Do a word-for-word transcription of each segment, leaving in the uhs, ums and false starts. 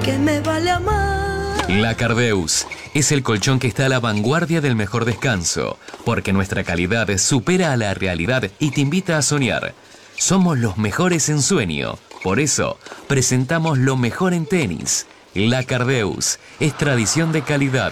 que me vale amar. La Cardeus es el colchón que está a la vanguardia del mejor descanso, porque nuestra calidad supera a la realidad y te invita a soñar. Somos los mejores en sueño, por eso presentamos lo mejor en tenis. La Cardeus es tradición de calidad.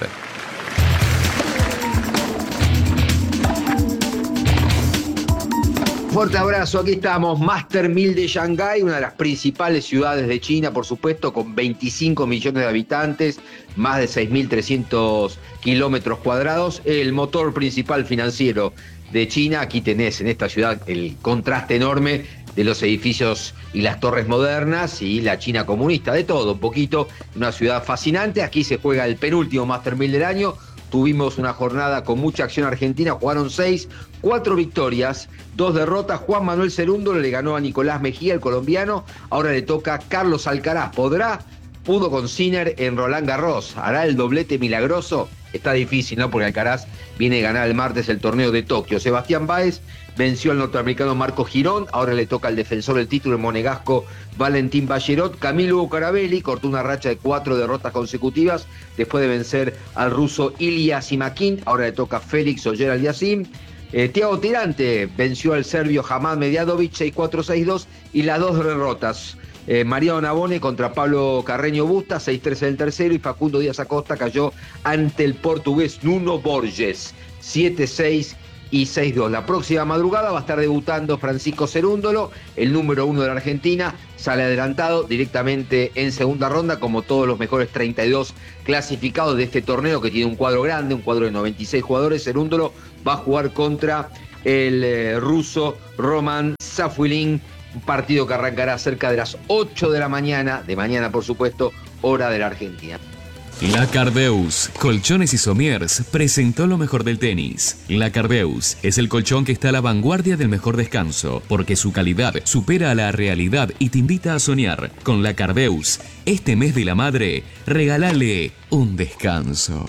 Fuerte abrazo, aquí estamos, Master mil de Shanghái, una de las principales ciudades de China, por supuesto, con veinticinco millones de habitantes, más de seis mil trescientos kilómetros cuadrados, el motor principal financiero de China. Aquí tenés en esta ciudad el contraste enorme de los edificios y las torres modernas y la China comunista, de todo un poquito, una ciudad fascinante. Aquí se juega el penúltimo Master mil del año. Tuvimos una jornada con mucha acción argentina, jugaron seis, cuatro victorias, dos derrotas. Juan Manuel Cerúndolo le ganó a Nicolás Mejía, el colombiano. Ahora le toca a Carlos Alcaraz. ¿Podrá? Pudo con Sinner en Roland Garros. ¿Hará el doblete milagroso? Está difícil, ¿no? Porque Alcaraz viene a ganar el martes el torneo de Tokio. Sebastián Báez venció al norteamericano Marco Girón. Ahora le toca al defensor del título, el monegasco Valentín Ballerot. Camilo Bucarabelli cortó una racha de cuatro derrotas consecutivas después de vencer al ruso Ilya Simakin. Ahora le toca a Félix Auger-Aliassime. Eh, Thiago Tirante venció al serbio Hamad Mediadovic seis cuatro seis dos y las dos derrotas. Eh, Mariano Navone contra Pablo Carreño Busta, seis tres en el tercero, y Facundo Díaz Acosta cayó ante el portugués Nuno Borges, siete seis y seis dos. La próxima madrugada va a estar debutando Francisco Cerúndolo, el número uno de la Argentina, sale adelantado directamente en segunda ronda, como todos los mejores treinta y dos clasificados de este torneo, que tiene un cuadro grande, un cuadro de noventa y seis jugadores. Cerúndolo va a jugar contra el eh, ruso Roman Safiullin, un partido que arrancará cerca de las ocho de la mañana, de mañana por supuesto, hora de la Argentina. La Cardeus, Colchones y Somiers, presentó lo mejor del tenis. La Cardeus es el colchón que está a la vanguardia del mejor descanso, porque su calidad supera a la realidad y te invita a soñar. Con La Cardeus, este mes de la madre, regálale un descanso.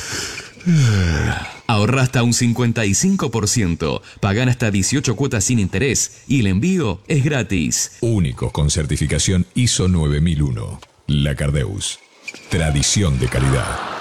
Ahorra hasta un cincuenta y cinco por ciento, pagan hasta dieciocho cuotas sin interés y el envío es gratis. Únicos con certificación I S O nueve mil uno. La Cardeus. Tradición de calidad.